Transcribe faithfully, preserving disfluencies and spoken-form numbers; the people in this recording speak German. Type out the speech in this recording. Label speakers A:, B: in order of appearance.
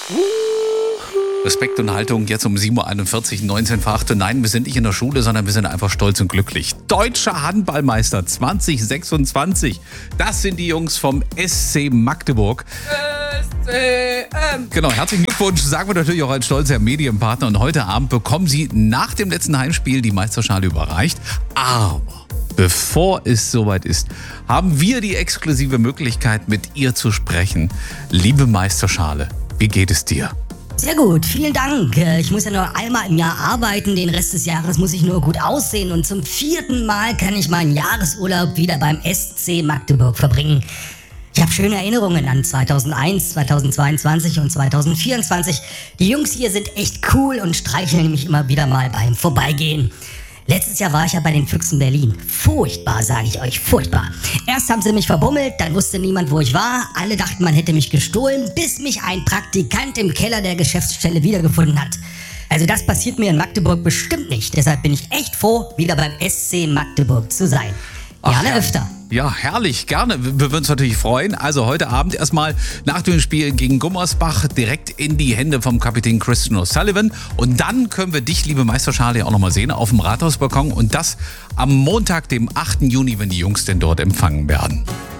A: Respekt und Haltung jetzt um sieben Uhr einundvierzig, neunzehn vor acht. Und nein, wir sind nicht in der Schule, sondern wir sind einfach stolz und glücklich. Deutscher Handballmeister zwanzig sechsundzwanzig. Das sind die Jungs vom S C Magdeburg. S C M. Genau, herzlichen Glückwunsch, sagen wir natürlich auch als stolzer Medienpartner. Und heute Abend bekommen sie nach dem letzten Heimspiel die Meisterschale überreicht. Aber bevor es soweit ist, haben wir die exklusive Möglichkeit, mit ihr zu sprechen. Liebe Meisterschale, wie geht es dir?
B: Sehr gut, vielen Dank. Ich muss ja nur einmal im Jahr arbeiten, den Rest des Jahres muss ich nur gut aussehen und zum vierten Mal kann ich meinen Jahresurlaub wieder beim S C Magdeburg verbringen. Ich habe schöne Erinnerungen an zweitausendeins, zweitausendzweiundzwanzig und zweitausendvierundzwanzig. Die Jungs hier sind echt cool und streicheln mich immer wieder mal beim Vorbeigehen. Letztes Jahr war ich ja bei den Füchsen Berlin. Furchtbar, sage ich euch, furchtbar. Erst haben sie mich verbummelt, dann wusste niemand, wo ich war. Alle dachten, man hätte mich gestohlen, bis mich ein Praktikant im Keller der Geschäftsstelle wiedergefunden hat. Also das passiert mir in Magdeburg bestimmt nicht. Deshalb bin ich echt froh, wieder beim S C Magdeburg zu sein. Gerne
A: Ach,
B: öfter.
A: Ja, herrlich, gerne. Wir würden uns natürlich freuen. Also heute Abend erstmal nach dem Spiel gegen Gummersbach direkt in die Hände vom Kapitän Christian O'Sullivan. Und dann können wir dich, liebe Meisterschale, auch nochmal sehen auf dem Rathausbalkon. Und das am Montag, dem achten Juni, wenn die Jungs denn dort empfangen werden.